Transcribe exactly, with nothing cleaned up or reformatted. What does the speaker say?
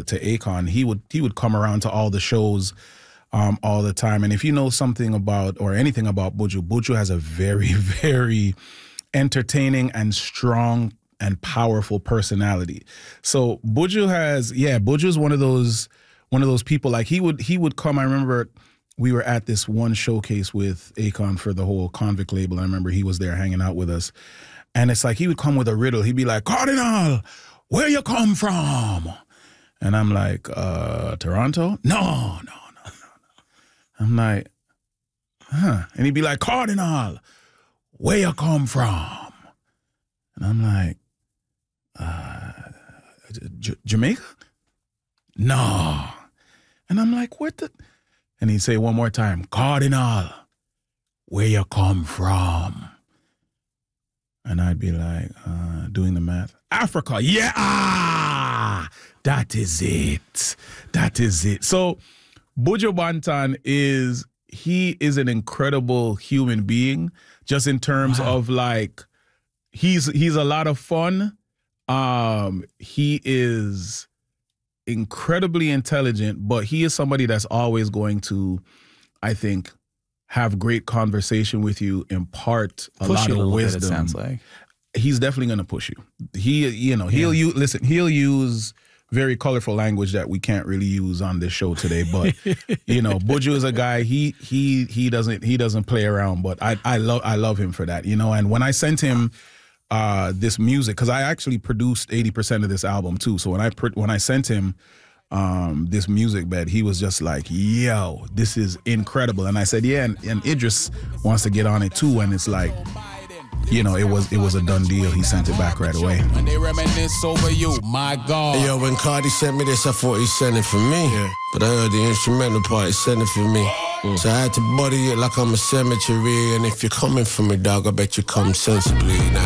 to Akon, he would he would come around to all the shows um, all the time. And if you know something about or anything about Buju, Buju has a very, very entertaining and strong and powerful personality. So Buju has, yeah, Buju is one of those one of those people. Like he would he would come. I remember we were at this one showcase with Akon for the whole Convict label. I remember he was there hanging out with us. And it's like he would come with a riddle. He'd be like, Cardinal, where you come from? And I'm like, uh, Toronto? No, no, no, no, no. I'm like, huh. And he'd be like, Cardinal, where you come from? And I'm like, uh, J- Jamaica? No. And I'm like, what the? And he'd say one more time, Cardinal, where you come from? And I'd be like, uh, doing the math. Africa, yeah, ah, that is it. That is it. So Buju Banton is, he is an incredible human being, just in terms wow. of like, he's he's a lot of fun. Um, he is incredibly intelligent, but he is somebody that's always going to, I think, have great conversation with you, impart a push lot you of a wisdom. Bit, it sounds like. He's definitely going to push you. He, you know, he'll yeah. use, listen, he'll use very colorful language that we can't really use on this show today. But, you know, Buju is a guy, he he he doesn't he doesn't play around, but I I love I love him for that, you know. And when I sent him uh, this music, because I actually produced eighty percent of this album too. So when I when I sent him um, this music bed, he was just like, yo, this is incredible. And I said, yeah, and, and Idris wants to get on it too. And it's like, you know, it was it was a done deal. He sent it back right away. When they reminisce over you, my God. Hey, yo, when Cardi sent me this, I thought he sent it for me. Yeah. But I heard the instrumental part, he sent it for me. Mm. So I had to body it like I'm a cemetery. And if you're coming for me, dog, I bet you come sensibly. Now